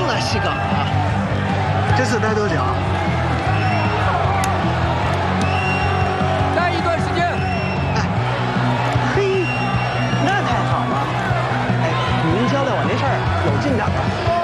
了西岗啊！ 这次待多久？ 待一段时间。 嘿，那太好了！哎，您交代我那事儿有进展吗？